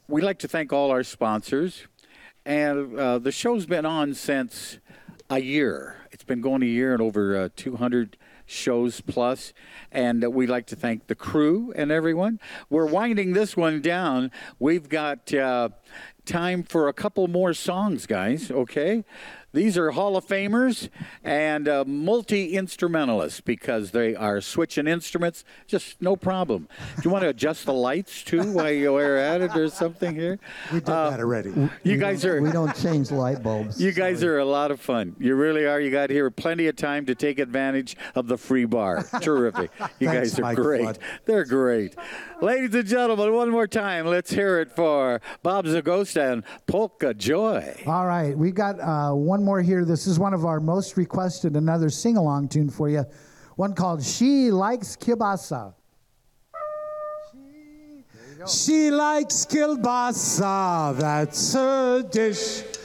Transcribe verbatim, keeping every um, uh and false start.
we'd like to thank all our sponsors. And uh, the show's been on since a year. It's been going a year and over uh, two hundred shows plus. And uh, we'd like to thank the crew and everyone. We're winding this one down. We've got uh, time for a couple more songs, guys, okay? These are Hall of Famers and uh, multi-instrumentalists because they are switching instruments. Just no problem. Do you want to adjust the lights, too, while you're at it or something here? We did uh, that already. You we guys are... We don't change light bulbs. You guys Sorry. are a lot of fun. You really are. You got here plenty of time to take advantage of the free bar. Terrific. You Thanks, guys are Mike great. Flood. They're great. Ladies and gentlemen, one more time, let's hear it for Bob Zagosta and Polka Joy. All right. We've got uh, one more here. This is one of our most requested, another sing-along tune for you. One called She Likes Kielbasa. She likes kielbasa, that's her dish.